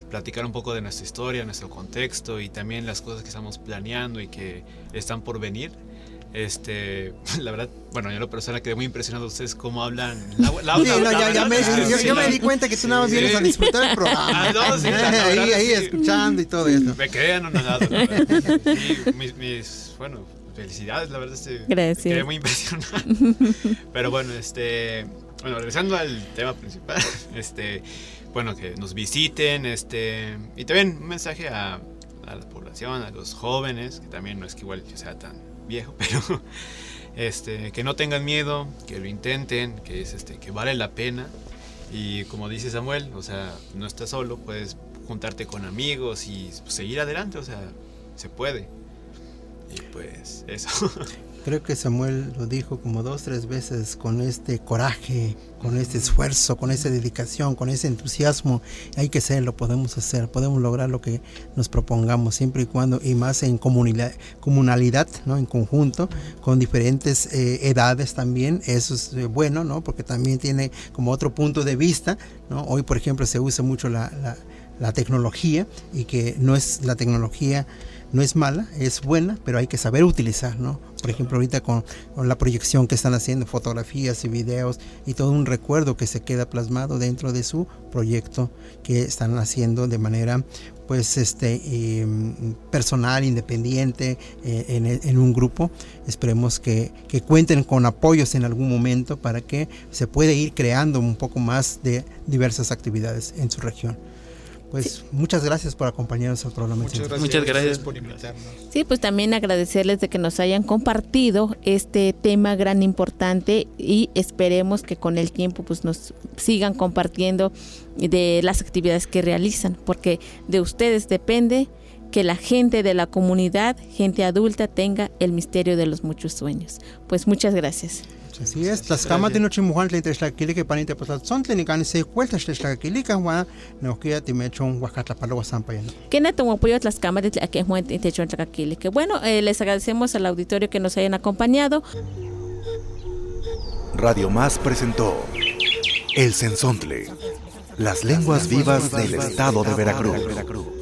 platicar un poco de nuestra historia, nuestro contexto y también las cosas que estamos planeando y que están por venir. La verdad, bueno, yo en lo personal quedé muy impresionado de ustedes cómo hablan. Yo me di cuenta que tú nada más vienes a disfrutar el programa. Ahí escuchando y todo eso. Me quedé anonadado. Bueno, felicidades, la verdad, gracias. Quedé muy impresionado. Pero bueno, bueno, regresando al tema principal, bueno, que nos visiten, y también un mensaje a la población, a los jóvenes, que también no es que igual yo sea tan viejo, pero que no tengan miedo, que lo intenten, que que vale la pena. Y como dice Samuel, o sea, no estás solo, puedes juntarte con amigos y pues, seguir adelante, o sea, se puede. Y pues eso. Creo que Samuel lo dijo como 2-3 veces, con este coraje, con este esfuerzo, con esa dedicación, con ese entusiasmo. Hay que hacerlo, podemos hacer, podemos lograr lo que nos propongamos, siempre y cuando, y más en comunalidad, ¿no? En conjunto, con diferentes edades también. Eso es bueno, ¿no? Porque también tiene como otro punto de vista, ¿no? Hoy, por ejemplo, se usa mucho la tecnología, y que la tecnología no es mala, es buena, pero hay que saber utilizar, ¿no? Por ejemplo, ahorita con la proyección que están haciendo, fotografías y videos y todo un recuerdo que se queda plasmado dentro de su proyecto que están haciendo de manera pues personal, independiente, en un grupo. Esperemos que cuenten con apoyos en algún momento para que se pueda ir creando un poco más de diversas actividades en su región. Pues sí. Muchas gracias por acompañarnos al programa. Muchas gracias por invitarnos. Sí, pues también agradecerles de que nos hayan compartido este tema gran importante, y esperemos que con el tiempo pues nos sigan compartiendo de las actividades que realizan, porque de ustedes depende que la gente de la comunidad, gente adulta, tenga el misterio de los muchos sueños. Pues muchas gracias. Así es, las camas de noche mujer le trae la que panita pasar son tenican se cuenta la que wa no queda te me hecho un huacata para los zampayano. Que no tomo apoyo las cámaras de que muente te hecho la que bueno, les agradecemos al auditorio que nos hayan acompañado. Radio Más presentó El Cenzontle, las lenguas vivas del estado de Veracruz.